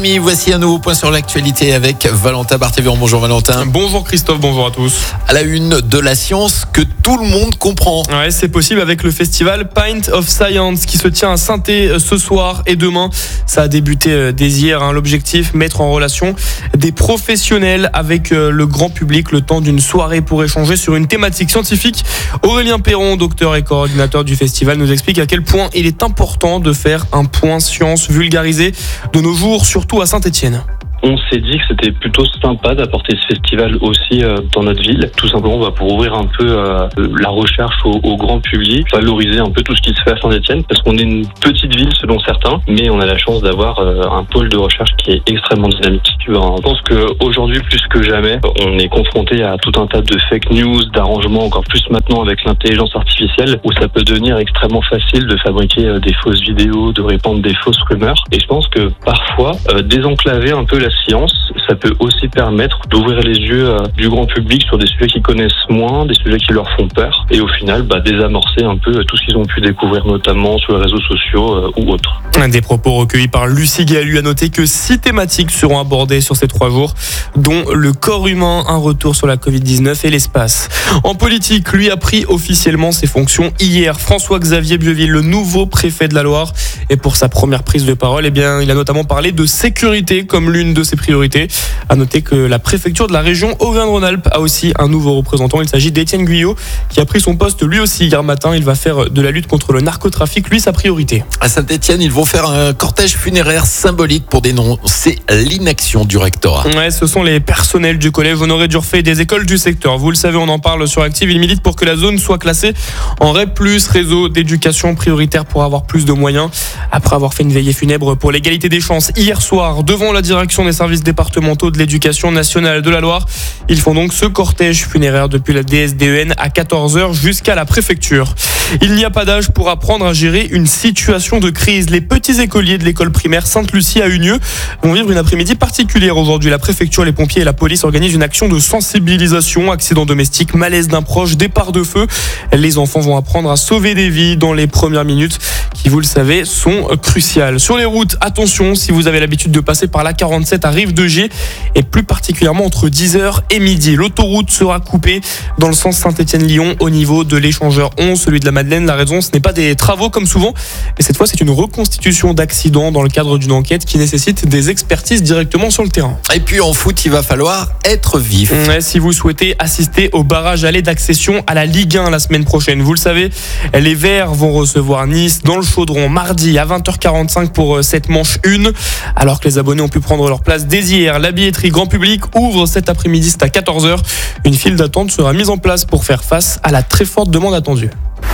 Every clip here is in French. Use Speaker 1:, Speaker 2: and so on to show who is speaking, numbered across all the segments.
Speaker 1: Voici un nouveau point sur l'actualité avec Valentin Barthévian. Bonjour Valentin.
Speaker 2: Bonjour Christophe, bonjour à tous.
Speaker 1: À la une de la science que tout le monde comprend.
Speaker 2: Ouais, c'est possible avec le festival Pint of Science qui se tient à Saint-Étienne ce soir et demain. Ça a débuté dès hier. L'objectif, mettre en relation des professionnels avec le grand public le temps d'une soirée pour échanger sur une thématique scientifique. Aurélien Perron, docteur et coordinateur du festival, nous explique à quel point il est important de faire un point science vulgarisé de nos jours, surtout à Saint-Étienne.
Speaker 3: On s'est dit que c'était plutôt sympa d'apporter ce festival aussi dans notre ville, tout simplement pour ouvrir un peu la recherche au grand public, valoriser un peu tout ce qui se fait à Saint-Étienne, parce qu'on est une petite ville selon certains, mais on a la chance d'avoir un pôle de recherche qui est extrêmement dynamique. Je pense qu'aujourd'hui, plus que jamais, on est confronté à tout un tas de fake news, d'arrangements, encore plus maintenant avec l'intelligence artificielle, où ça peut devenir extrêmement facile de fabriquer des fausses vidéos, de répandre des fausses rumeurs. Et je pense que parfois, désenclaver un peu la science, ça peut aussi permettre d'ouvrir les yeux du grand public sur des sujets qu'ils connaissent moins, des sujets qui leur font peur, et au final désamorcer un peu tout ce qu'ils ont pu découvrir, notamment sur les réseaux sociaux ou autres.
Speaker 2: Des propos recueillis par Lucie Galu. A noter que 6 thématiques seront abordées sur ces 3 jours, dont le corps humain, un retour sur la Covid-19 et l'espace. En politique, lui a pris officiellement ses fonctions hier. François-Xavier Bieuville, le nouveau préfet de la Loire, et pour sa première prise de parole, il a notamment parlé de sécurité comme l'une de ses priorités. À noter que la préfecture de la région Auvergne-Rhône-Alpes a aussi un nouveau représentant. Il s'agit d'Étienne Guyot, qui a pris son poste lui aussi hier matin. Il va faire de la lutte contre le narcotrafic, lui, sa priorité.
Speaker 1: À Saint-Étienne, ils vont faire un cortège funéraire symbolique pour dénoncer l'inaction du rectorat.
Speaker 2: Ouais, ce sont les personnels du collège Honoré d'Urfé et des écoles du secteur. Vous le savez, on en parle sur Active. Ils militent pour que la zone soit classée en REP+, réseau d'éducation prioritaire, pour avoir plus de moyens. Après avoir fait une veillée funèbre pour l'égalité des chances hier soir devant la direction des services départementaux de l'éducation nationale de la Loire, ils font donc ce cortège funéraire depuis la DSDEN à 14h jusqu'à la préfecture. Il n'y a pas d'âge pour apprendre à gérer une situation de crise. Les petits écoliers de l'école primaire Sainte-Lucie à Unieux vont vivre une après-midi particulière aujourd'hui. La préfecture, les pompiers et la police organisent une action de sensibilisation. Accident domestique, malaise d'un proche, départ de feu. Les enfants vont apprendre à sauver des vies dans les premières minutes qui, vous le savez, sont cruciales. Sur les routes, attention, si vous avez l'habitude de passer par la 47 à Rive-de-Gier, et plus particulièrement entre 10h et midi. L'autoroute sera coupée dans le sens Saint-Étienne-Lyon au niveau de l'échangeur 11, celui de la Madeleine. La raison, ce n'est pas des travaux comme souvent, mais cette fois, c'est une reconstitution d'accident dans le cadre d'une enquête qui nécessite des expertises directement sur le terrain.
Speaker 1: Et puis en foot, il va falloir être vif.
Speaker 2: Ouais, si vous souhaitez assister au barrage aller d'accession à la Ligue 1 la semaine prochaine, vous le savez, les Verts vont recevoir Nice dans le Chaudron mardi à 20h45 pour cette manche 1. Alors que les abonnés ont pu prendre leur place dès hier, la billetterie grand public ouvre cet après-midi, c'est à 14h. Une file d'attente sera mise en place pour faire face à la très forte demande attendue.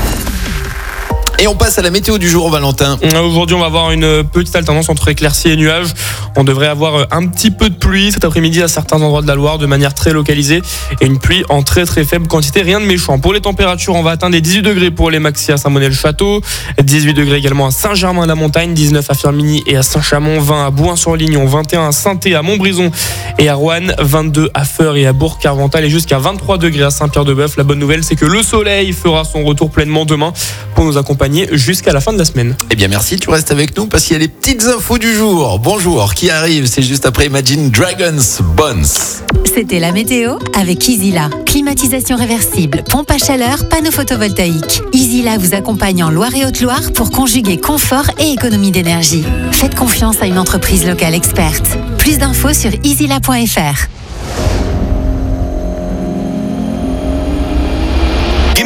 Speaker 1: Et on passe à la météo du jour, Valentin.
Speaker 2: Aujourd'hui, on va avoir une petite alternance entre éclaircies et nuages. On devrait avoir un petit peu de pluie cet après-midi à certains endroits de la Loire de manière très localisée, et une pluie en très très faible quantité, rien de méchant. Pour les températures, on va atteindre les 18 degrés pour les maxi à Saint-Bonnet-le-Château, 18 degrés également à Saint-Germain-la-Montagne, 19 à Firminy et à Saint-Chamond, 20 à Bouin-sur-Lignon, 21 à Saint-Thé, à Montbrison et à Roanne, 22 à Feur et à Bourg-Carvental et jusqu'à 23 degrés à Saint-Pierre-de-Bœuf. La bonne nouvelle, c'est que le soleil fera son retour pleinement demain pour nous accompagner jusqu'à la fin de la semaine.
Speaker 1: Eh bien merci, tu restes avec nous parce qu'il y a les petites infos du jour. Bonjour, qui arrive, c'est juste après Imagine Dragons, Bones.
Speaker 4: C'était la météo avec Easyla. Climatisation réversible, pompe à chaleur, panneau photovoltaïque. Easyla vous accompagne en Loire et Haute-Loire pour conjuguer confort et économie d'énergie. Faites confiance à une entreprise locale experte. Plus d'infos sur easyla.fr.